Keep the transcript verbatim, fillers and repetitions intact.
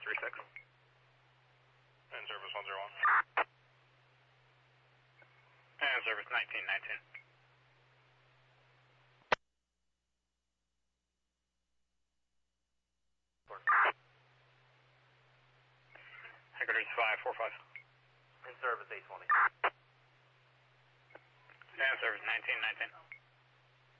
three six. And service one zero one. And service nineteen nineteen. Headquarters five four five. And service eight twenty. And service nineteen nineteen.